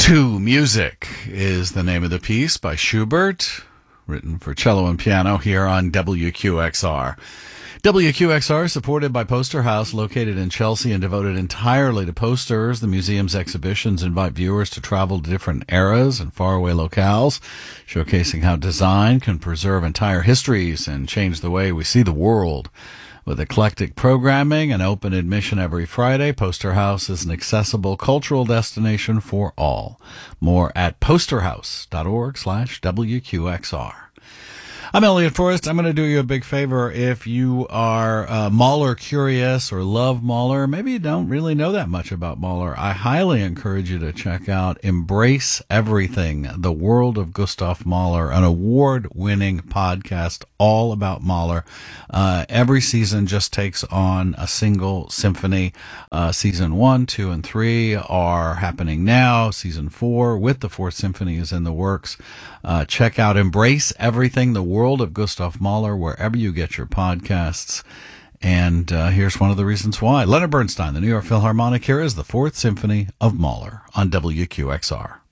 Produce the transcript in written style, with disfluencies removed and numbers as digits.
To Music is the name of the piece by Schubert, written for cello and piano here on WQXR. WQXR is supported by Poster House, located in Chelsea and devoted entirely to posters. The museum's exhibitions invite viewers to travel to different eras and faraway locales, showcasing how design can preserve entire histories and change the way we see the world. With eclectic programming and open admission every Friday, Poster House is an accessible cultural destination for all. More at posterhouse.org/WQXR. I'm Elliot Forrest. I'm going to do you a big favor. If you are Mahler curious or love Mahler, maybe you don't really know that much about Mahler, I highly encourage you to check out Embrace Everything, The World of Gustav Mahler, an award-winning podcast all about Mahler. Every season just takes on a single symphony. Season 1, 2, and 3 are happening now. Season 4 with the 4th Symphony is in the works. Check out Embrace Everything, The World of Gustav Mahler, wherever you get your podcasts. And here's one of the reasons why. Leonard Bernstein, the New York Philharmonic. Here is the 4th Symphony of Mahler on WQXR.